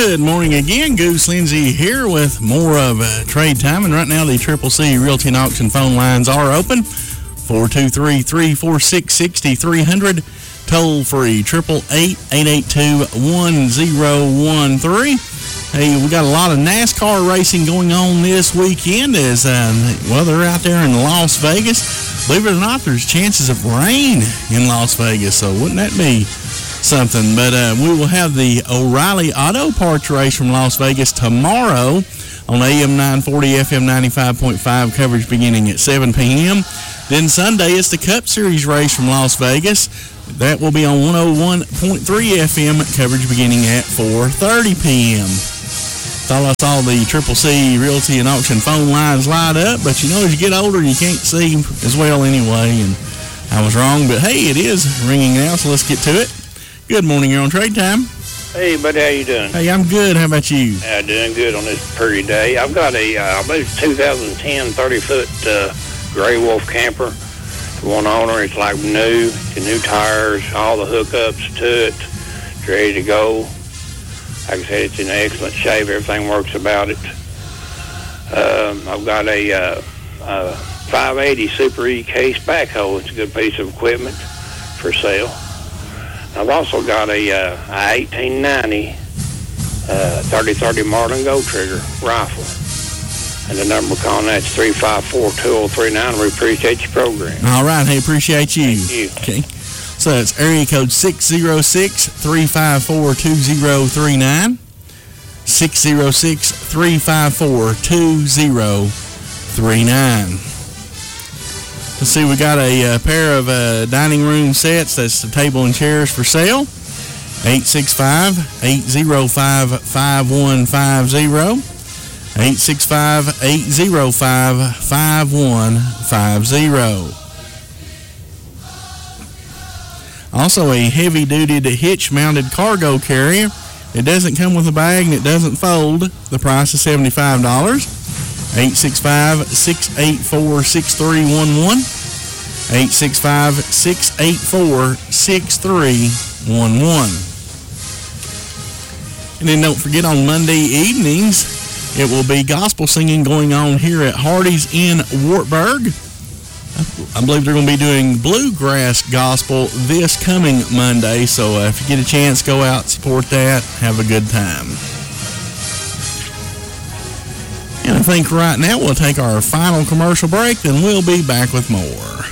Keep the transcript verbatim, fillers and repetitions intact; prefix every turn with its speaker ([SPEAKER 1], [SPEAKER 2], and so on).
[SPEAKER 1] Good morning again. Goose Lindsay here with more of uh, Trade Time. And right now, the Triple C Realty and Auction phone lines are open. four two three, three four six, six three zero zero. Toll free, eight eight eight, eight eight two, one zero one three. Hey, we got a lot of NASCAR racing going on this weekend as, uh, well, they're out there in Las Vegas. Believe it or not, there's chances of rain in Las Vegas, so wouldn't that be something? But uh, we will have the O'Reilly Auto Parts race from Las Vegas tomorrow on A M nine forty, F M ninety-five point five, coverage beginning at seven p.m. Then Sunday, it's the Cup Series race from Las Vegas. That will be on one oh one point three F M, coverage beginning at four thirty p.m. Thought I saw the Triple C Realty and Auction phone lines light up, but you know, as you get older, you can't see as well anyway, and I was wrong, but hey, it is ringing now, so let's get to it. Good morning, you're on Trade Time.
[SPEAKER 2] Hey, buddy, how you doing?
[SPEAKER 1] Hey, I'm good. How about you?
[SPEAKER 2] Yeah, doing good on this pretty day. I've got a, uh, I believe, two thousand ten thirty-foot uh, Gray Wolf camper. The one owner, it's like new, the new tires, all the hookups to it. It's ready to go. Like I said, it's in excellent shape. Everything works about it. Um, I've got a, uh, a five eighty Super E case backhoe. It's a good piece of equipment for sale. I've also got a, uh, a eighteen ninety uh, thirty thirty Marlin Gold Trigger rifle. And the number calling that's three five four, two oh three nine. We appreciate your program.
[SPEAKER 1] All right. Hey, appreciate you.
[SPEAKER 2] Thank you.
[SPEAKER 1] Okay. So it's area code six oh six, three five four, two oh three nine. six oh six, three five four, two oh three nine. Let's see, we got a, a pair of uh, dining room sets. That's the table and chairs for sale. eight six five, eight oh five, five one five oh. eight six five, eight oh five, five one five oh. Also, a heavy-duty hitch-mounted cargo carrier. It doesn't come with a bag and it doesn't fold. The price is seventy-five dollars. eight six five, six eight four, six three one one. eight six five, six eight four, six three one one. And then don't forget, on Monday evenings, it will be gospel singing going on here at Hardy's in Wartburg. I believe they're going to be doing bluegrass gospel this coming Monday, so uh, if you get a chance, go out, support that, have a good time. And I think right now we'll take our final commercial break, then we'll be back with more.